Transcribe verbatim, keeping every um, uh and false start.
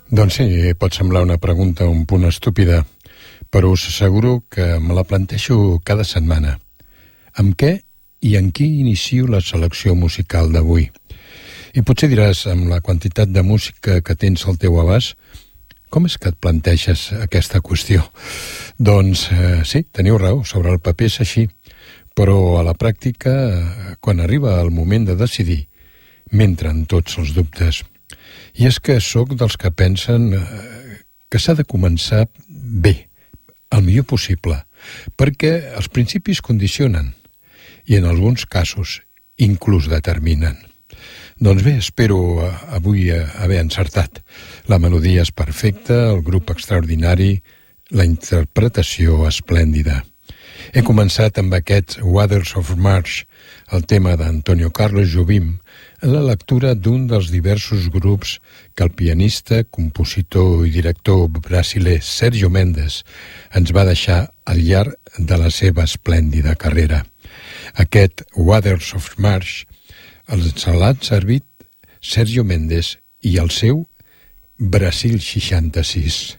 Doncs sí, pot semblar una pregunta un punt estúpida, però us asseguro que me la plantejo cada setmana. Amb què i en qui inicio la selecció musical d'avui? I potser diràs, amb la quantitat de música que tens al teu abast, com és que et planteges aquesta qüestió? Doncs eh, sí, teniu raó, sobre el paper és així, però a la pràctica, quan arriba el moment de decidir, m'entren tots els dubtes. I és que sóc dels que pensen que s'ha de començar bé, el millor possible, perquè els principis condicionen i en alguns casos inclús determinen. Doncs bé, espero avui haver encertat. La melodia és perfecta, el grup extraordinari, la interpretació esplèndida. He començat amb aquest Waters of March, el tema d'Antonio Carlos Jobim, en la lectura d'un dels diversos grups que el pianista, compositor i director brasiler Sérgio Mendes ens va deixar al llarg de la seva esplèndida carrera. Aquest Waters of March els l'ha servit Sérgio Mendes i el seu Brasil seixanta-sis.